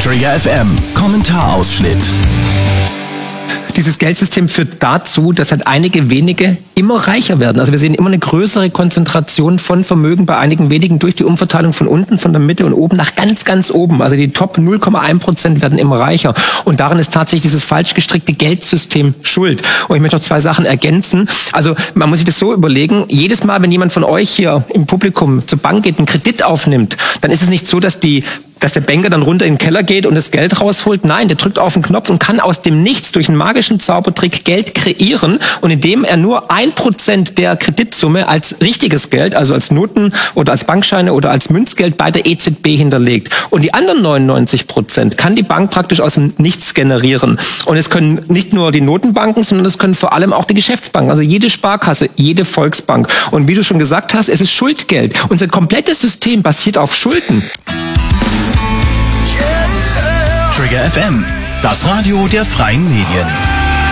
Trigger FM, Kommentarausschnitt. Dieses Geldsystem führt dazu, dass halt einige wenige immer reicher werden. Also wir sehen immer eine größere Konzentration von Vermögen bei einigen wenigen durch die Umverteilung von unten, von der Mitte und oben nach ganz, ganz oben. Also die Top 0,1% werden immer reicher. Und darin ist tatsächlich dieses falsch gestrickte Geldsystem schuld. Und ich möchte noch 2 Sachen ergänzen. Also man muss sich das so überlegen, jedes Mal, wenn jemand von euch hier im Publikum zur Bank geht, einen Kredit aufnimmt, dann ist es nicht so, dass der Banker dann runter in den Keller geht und das Geld rausholt. Nein, der drückt auf den Knopf und kann aus dem Nichts durch einen magischen Zaubertrick Geld kreieren. Und indem er nur 1% der Kreditsumme als richtiges Geld, also als Noten oder als Bankscheine oder als Münzgeld bei der EZB hinterlegt. Und die anderen 99% kann die Bank praktisch aus dem Nichts generieren. Und es können nicht nur die Notenbanken, sondern es können vor allem auch die Geschäftsbanken, also jede Sparkasse, jede Volksbank. Und wie du schon gesagt hast, es ist Schuldgeld. Unser komplettes System basiert auf Schulden. Trigger FM, das Radio der freien Medien.